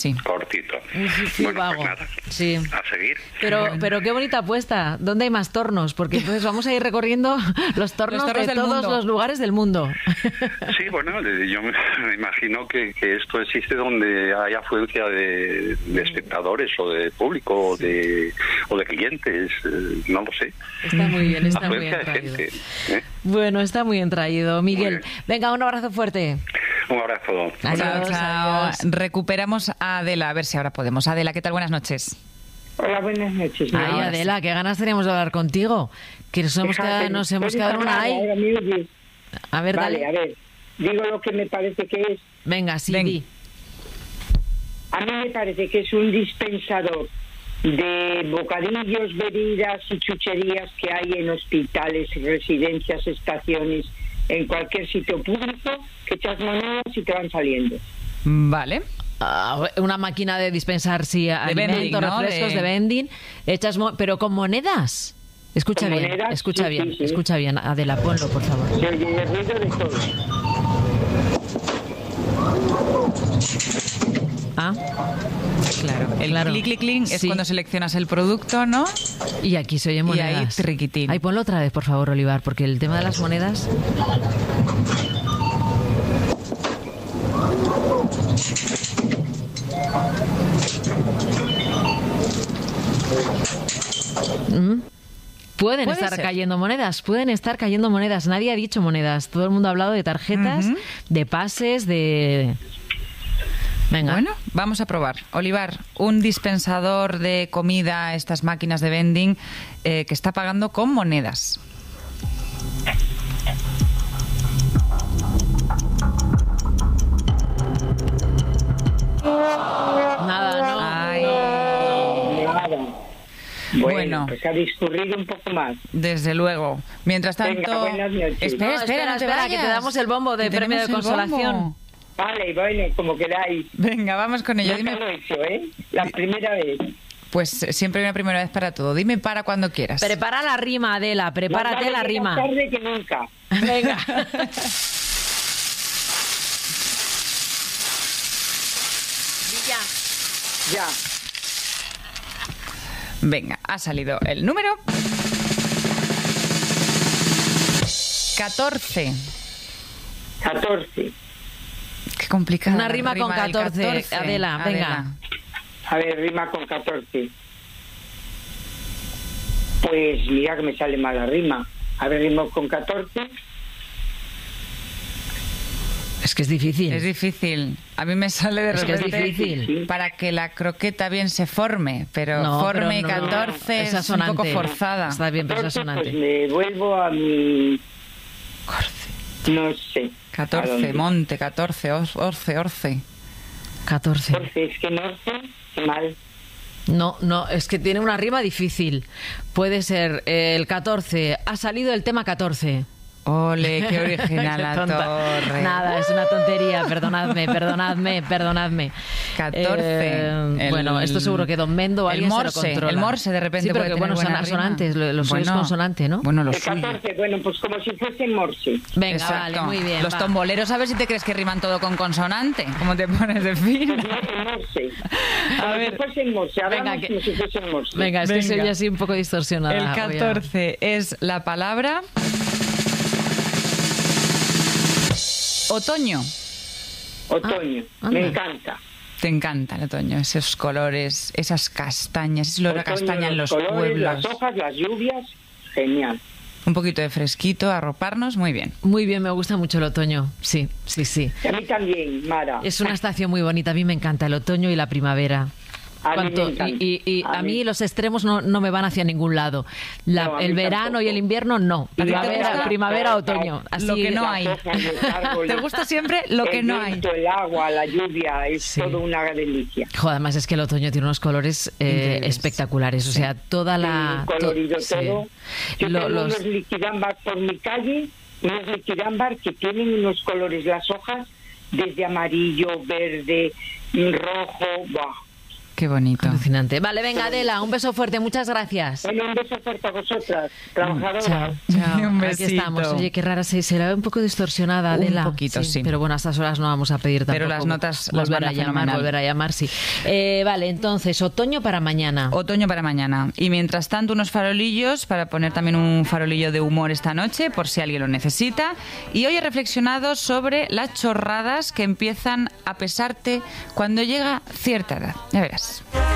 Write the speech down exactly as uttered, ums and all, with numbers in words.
Sí. Cortito. Sí, sí, bueno, vago. pues nada, Sí. a seguir. Pero, pero qué bonita apuesta. ¿Dónde hay más tornos? Porque entonces vamos a ir recorriendo los tornos, Los tornos de del todos mundo. los lugares del mundo. Sí, bueno, yo me me imagino que, que esto existe donde hay afluencia de, de espectadores o de público o de, o de clientes, eh, no lo sé. Está muy bien, está muy Afluencia bien de traído. gente. ¿eh? Bueno, está muy bien traído. Miguel, Muy bien. venga, un abrazo fuerte. Un abrazo. Adiós, Chao, chao. adiós. Recuperamos a Adela, a ver si ahora podemos. Adela, ¿qué tal? Buenas noches. Hola, buenas noches. Ay, Ahora Adela, qué ganas teníamos de hablar contigo. Que nos hemos quedado, nos hemos quedado en una ay. Ahora me oyes. A ver, Vale, dale. a ver. Digo lo que me parece que es. Venga, sí, Ven. di. A mí me parece que es un dispensador de bocadillos, bebidas y chucherías que hay en hospitales, residencias, estaciones, en cualquier sitio público, que echas monedas y te van saliendo. Vale. Ah, una máquina de dispensar, sí, alimentos, vending, ¿no? refrescos, de, De- vending. Hechas mo- pero con monedas. Escucha Con bien, monedas, escucha sí, bien, sí, sí. escucha bien. Adela, ponlo, por favor. Se oye el ruido de todo. Ah, Claro. El Claro. clic, clic, clic es Sí. cuando seleccionas el producto, ¿no? y aquí se oye Y monedas. ahí, triquitín. Ahí ponlo otra vez, por favor, Olivar, porque el tema de las monedas... Mm. Pueden Puede estar ser. cayendo monedas, pueden estar cayendo monedas. Nadie ha dicho monedas. Todo el mundo ha hablado de tarjetas, Ujú. de pases, de... Venga. Bueno, vamos a probar. Olivar, un dispensador de comida, estas máquinas de vending, eh, que está pagando con monedas. Nada, no. Ay, Nada. Bueno, Bueno. pues a discurrir un poco más. desde luego. Mientras tanto... Venga, buenas noches. Espera, No, espera, espera, no te espera, que vayas. te damos el bombo de Que premio de tenemos el consolación. bombo. Vale, bueno, como queráis. Venga, vamos con ello. Nunca Dime, lo he hecho, ¿eh? La primera vez. pues eh, siempre hay una primera vez para todo. Dime para cuando quieras. Prepara la rima, Adela, prepárate Más vale la llegar rima. tarde que nunca. Venga. Ya. Venga, ha salido el número catorce. catorce. Qué complicado. Una rima con catorce, Adela, venga. A ver, rima con catorce. Pues mira que me sale mal la rima. A ver, rimo con catorce. Es que es difícil. Es difícil. A mí me sale de Es que es repente difícil. para que la croqueta bien se forme, pero No, forme y pero no, catorce es es un poco asonante. forzada. Está bien, pero es Catorce, pues asonante. me vuelvo a mi... No sé. ¿a catorce, dónde? monte, catorce, os- orce, orce. catorce. catorce, es que no sé. Qué mal. No, no, es que tiene una rima difícil. Puede ser eh, el catorce. Ha salido el tema catorce. Ole, qué original Qué la tonta. torre. Nada, es una tontería. Perdonadme, perdonadme, perdonadme. catorce. Eh, El- bueno, esto seguro que Don Mendo o el alguien se lo morse, controla. el morse de repente Sí, pero puede que tener bueno, son buena rima. asonantes, lo, lo suyo es Bueno, consonante, ¿no? Bueno, lo El suyo. catorce, bueno, pues como si fuese morse. Venga, Exacto. vale, muy bien. Los va. tomboleros, a ver si te crees que riman todo con consonante. ¿Cómo te pones de fin? Pues no, el morse. A Como ver. si fuese el morse. Hablamos Venga, que- como si fuese el morse. Venga, es que se Venga. oye así un poco distorsionada. El Voy a- catorce es la palabra otoño. Otoño. Ah, me anda. encanta. Te encanta el otoño, esos colores, esas castañas, ese olor a Otoño, castaña en los colores, pueblos. las hojas, las lluvias. Genial. Un poquito de fresquito, arroparnos, muy bien. Muy bien, me gusta mucho el otoño. Sí, sí, sí. Y a mí también, Mara. Es una estación muy bonita. A mí me encanta el otoño y la primavera. A mí me Cuanto- encanta. y y- y A a, mí. mí los extremos no, no me van hacia ningún lado. La- No, a mí el verano tampoco. y el invierno no. ¿A ti te Primavera, gusta? primavera otoño. Así, Lo que no hay. Las hojas, los árboles, ¿Te gusta siempre lo que el no hay? viento, el agua, la lluvia, es Sí. todo una delicia. Jo, además es que el otoño tiene unos colores eh, Increíbles. espectaculares. O sea, toda la... Sí, colorido to- sí. todo. Yo Lo- tengo los- unos liquidámbar por mi calle, unos liquidámbar que tienen unos colores, las hojas, desde amarillo, verde, rojo, ¡buah! Qué bonito. Alucinante. Vale, venga, Adela, un beso fuerte, muchas gracias. Bueno, un beso fuerte a vosotras, trabajadoras. Chao, chao. Un Aquí besito. estamos. Oye, qué rara, se, se la ve un poco distorsionada, Un Adela. poquito, sí. Pero bueno, a estas horas no vamos a pedir tampoco. Pero las notas las volver van a a llamar, fenomenal. volver a llamar, sí. Eh, vale, entonces, otoño para mañana. Otoño para mañana. Y mientras tanto, unos farolillos para poner también un farolillo de humor esta noche, por si alguien lo necesita. Y hoy he reflexionado sobre las chorradas que empiezan a pesarte cuando llega cierta edad. Ya verás.